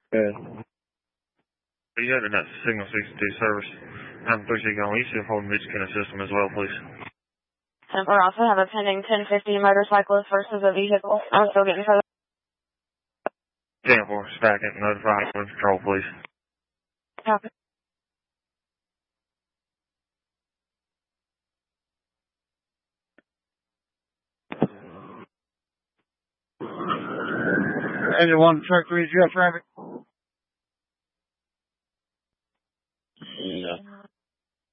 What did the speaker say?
Yeah. Are you having that Signal 62 service? I'm 36 on East Ford Michigan system as well, please. We also have a pending 1050 motorcyclist versus a vehicle. I'm still getting further. 10-4, stack it, notify with control, please. Copy. Engine 1, truck 3, you got traffic?